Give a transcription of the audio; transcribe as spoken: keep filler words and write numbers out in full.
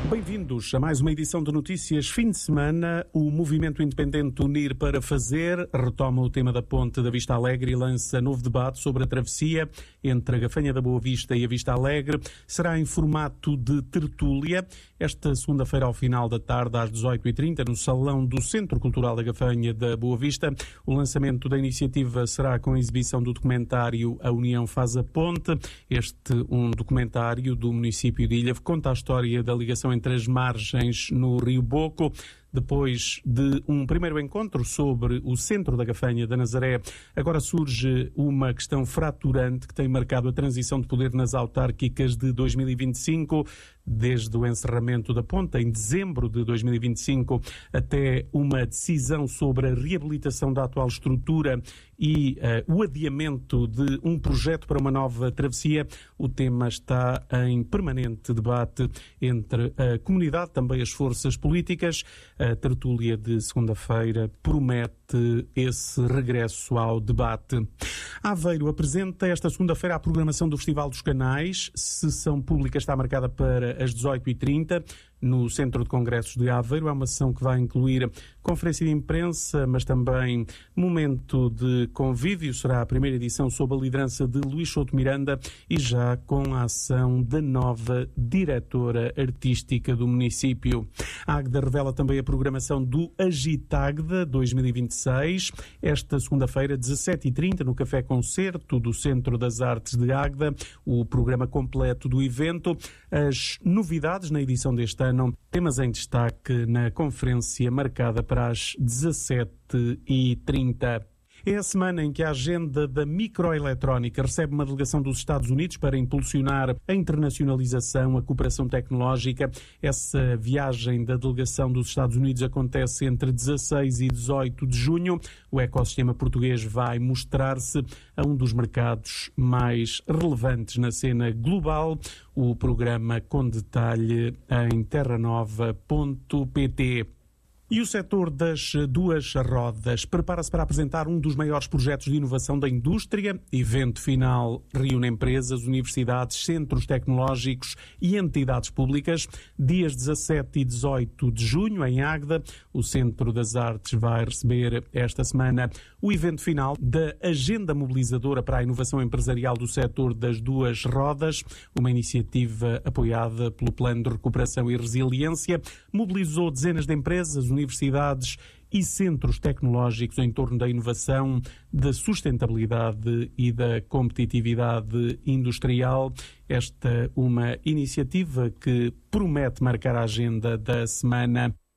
Bem-vindos a mais uma edição de Notícias Fim de Semana. O Movimento Independente Unir para Fazer retoma o tema da Ponte da Vista Alegre e lança novo debate sobre a travessia entre a Gafanha da Boa Vista e a Vista Alegre. Será em formato de tertúlia. Esta segunda-feira, ao final da tarde, às dezoito e trinta, no Salão do Centro Cultural da Gafanha da Boa Vista. O lançamento da iniciativa será com a exibição do documentário A União Faz a Ponte. Este, um documentário do município de Ilha, conta a história da ligação entre as margens no Rio Boco. Depois de um primeiro encontro sobre o centro da Gafanha da Nazaré, agora surge uma questão fraturante que tem marcado a transição de poder nas autárquicas de dois mil e vinte e cinco, desde o encerramento da ponte em dezembro de dois mil e vinte e cinco até uma decisão sobre a reabilitação da atual estrutura e uh, o adiamento de um projeto para uma nova travessia. O tema está em permanente debate entre a comunidade, também as forças políticas. A tertúlia de segunda-feira promete esse regresso ao debate. Aveiro apresenta esta segunda-feira a programação do Festival dos Canais. Sessão pública está marcada para as dezoito e trinta no Centro de Congressos de Aveiro. É uma sessão que vai incluir conferência de imprensa, mas também momento de convívio. Será a primeira edição sob a liderança de Luís Souto Miranda e já com a ação da nova diretora artística do município. A Águeda revela também a programação do Agitagda dois mil e vinte e seis. Esta segunda-feira, dezassete e trinta, no Café Concerto do Centro das Artes de Águeda, o programa completo do evento. As novidades na edição deste ano, temas em destaque na conferência marcada para as dezassete e trinta. É a semana em que a agenda da microeletrónica recebe uma delegação dos Estados Unidos para impulsionar a internacionalização, a cooperação tecnológica. Essa viagem da delegação dos Estados Unidos acontece entre dezasseis e dezoito de junho. O ecossistema português vai mostrar-se a um dos mercados mais relevantes na cena global. O programa com detalhe em terranova ponto pt. E o setor das duas rodas prepara-se para apresentar um dos maiores projetos de inovação da indústria. Evento final reúne empresas, universidades, centros tecnológicos e entidades públicas. Dias dezassete e dezoito de junho, em Águeda, o Centro das Artes vai receber esta semana o evento final da Agenda Mobilizadora para a Inovação Empresarial do setor das duas rodas, uma iniciativa apoiada pelo Plano de Recuperação e Resiliência. Mobilizou dezenas de empresas, universidades e centros tecnológicos em torno da inovação, da sustentabilidade e da competitividade industrial. Esta uma iniciativa que promete marcar a agenda da semana.